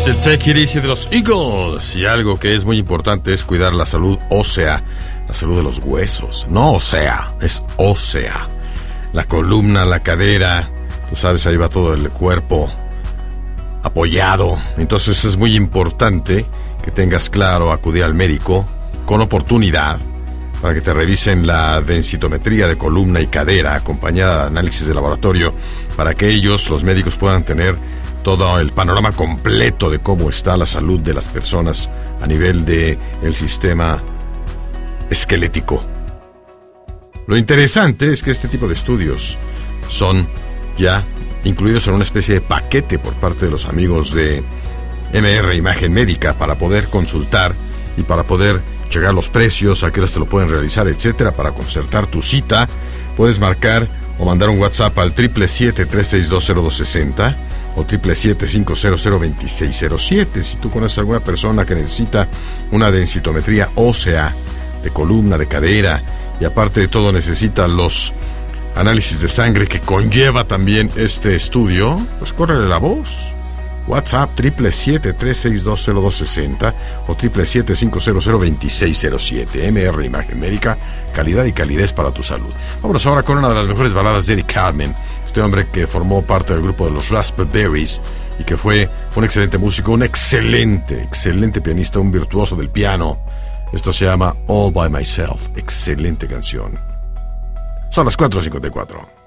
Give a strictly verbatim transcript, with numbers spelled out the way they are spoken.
el Take It Easy de los Eagles. Y algo que es muy importante es cuidar la salud ósea, la salud de los huesos. No ósea, es ósea. La columna, la cadera, tú sabes, ahí va todo el cuerpo apoyado. Entonces es muy importante que tengas claro acudir al médico con oportunidad para que te revisen la densitometría de columna y cadera acompañada de análisis de laboratorio, para que ellos, los médicos, puedan tener todo el panorama completo de cómo está la salud de las personas a nivel de el sistema esquelético. Lo interesante es que este tipo de estudios son ya incluidos en una especie de paquete por parte de los amigos de M R Imagen Médica para poder consultar y para poder checar los precios, a qué horas te lo pueden realizar, etcétera. Para concertar tu cita, puedes marcar o mandar un WhatsApp al siete siete siete, tres seis dos, cero dos seis cero o siete siete siete, cinco cero cero, dos seis cero siete. Si tú conoces a alguna persona que necesita una densitometría ósea, de columna, de cadera, y aparte de todo necesita los análisis de sangre que conlleva también este estudio, pues córrele la voz. WhatsApp siete siete siete, tres seis dos, cero dos seis cero o siete siete siete, cinco cero cero, dos seis cero siete. M R Imagen Médica, calidad y calidez para tu salud. Vámonos ahora con una de las mejores baladas de Eric Carmen, este hombre que formó parte del grupo de los Raspberries y que fue un excelente músico, un excelente, excelente pianista, un virtuoso del piano. Esto se llama All By Myself. Excelente canción. Son las cuatro cincuenta y cuatro.